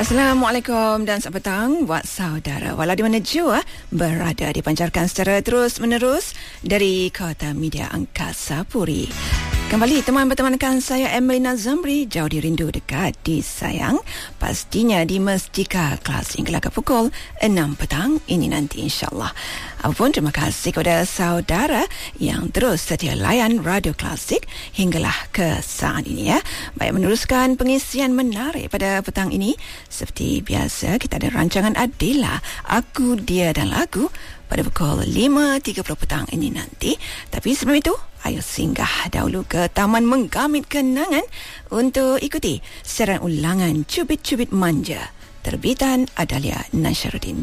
Assalamualaikum dan selamat petang buat saudara. Walau di mana jua berada, dipancarkan secara terus-menerus dari Kota Media Angkasa Puri. Kembali teman bertemankan saya Emelina Zamri, jauh dirindu dekat disayang. Pastinya di Mesjika kelas hingga ke pukul 6 petang ini nanti insyaAllah. Apapun, terima kasih kepada saudara yang terus setia layan Radio Klasik hinggalah ke saat ini ya. Baik, meneruskan pengisian menarik pada petang ini. Seperti biasa, kita ada rancangan Adila, Aku, Dia dan Lagu pada pukul 5.30 petang ini nanti. Tapi sebelum itu, ayo singgah dahulu ke Taman Menggamit Kenangan untuk ikuti siaran ulangan Cubit-Cubit Manja terbitan Adalia Nasharuddin.